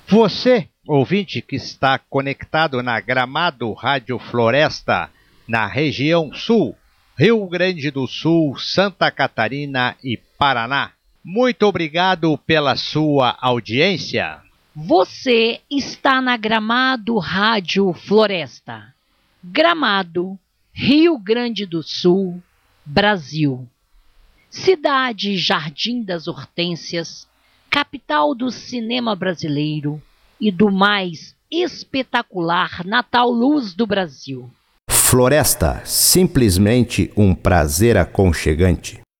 Você, ouvinte que está conectado na Gramado Rádio Floresta, na região sul, Rio Grande do Sul, Santa Catarina e Paraná. Muito obrigado pela sua audiência. Você está na Gramado Rádio Floresta. Gramado, Rio Grande do Sul, Brasil. Cidade Jardim das Hortênsias, capital do cinema brasileiro e do mais espetacular Natal Luz do Brasil. Floresta, simplesmente um prazer aconchegante.